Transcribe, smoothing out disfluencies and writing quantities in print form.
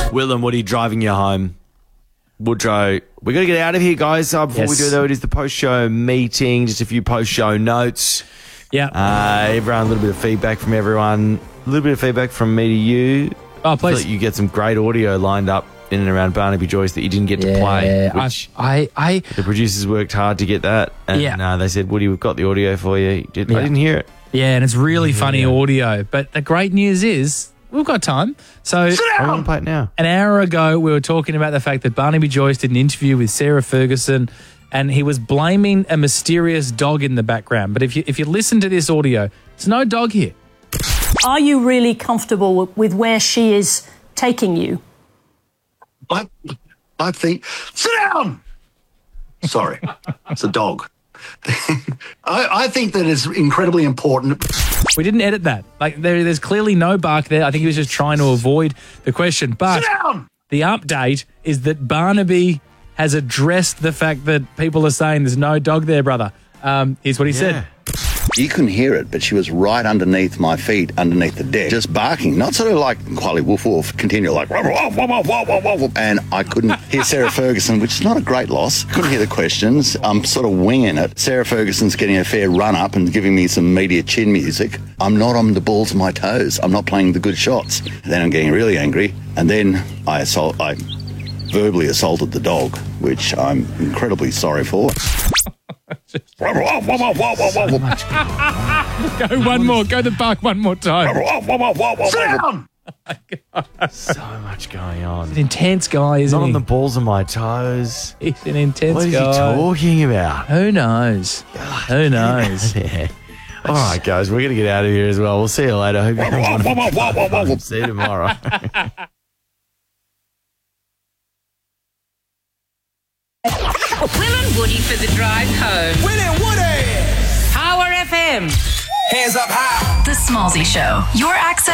Will and Woody driving you home. Woodrow, we got to get out of here, guys. Before we do, though, it is the post-show meeting. Just a few post-show notes. Yeah. Everyone, a little bit of feedback from everyone. A little bit of feedback from me to you. Oh, please. I feel like you get some great audio lined up in and around Barnaby Joyce that you didn't get to play. Which the producers worked hard to get that. And they said, Woody, we've got the audio for you. I didn't hear it. Yeah, and it's really funny audio. But the great news is we've got time. So I want to play it now. An hour ago, we were talking about the fact that Barnaby Joyce did an interview with Sarah Ferguson and he was blaming a mysterious dog in the background. But if you listen to this audio, there's no dog here. Are you really comfortable with where she is taking you? I think... Sit down! Sorry, it's a dog. I think that it's incredibly important. We didn't edit that. Like there's clearly no bark there. I think he was just trying to avoid the question. But the update is that Barnaby has addressed the fact that people are saying there's no dog there, brother. Here's what he said. You couldn't hear it, but she was right underneath my feet, underneath the deck, just barking, not sort of like Quali woof woof, continue like woof, woof, woof, woof, woof, woof. And I couldn't hear Sarah Ferguson, which is not a great loss. Couldn't hear the questions. I'm sort of winging it. Sarah Ferguson's getting a fair run up and giving me some media chin music. I'm not on the balls of my toes. I'm not playing the good shots. Then I'm getting really angry, and then I verbally assaulted the dog, which I'm incredibly sorry for. Go one more. Go the bark one more time. So much going on. An intense guy, isn't Not he? on the balls of my toes. He's an intense What is guy. he talking about? Who knows? Who knows? Yeah. All right, guys, we're going to get out of here as well. We'll see you later. Hope you have a wonderful see you tomorrow. Will and Woody for the drive home. Will and Woody! Power FM. Hands up high. The Smallzy Show. Your access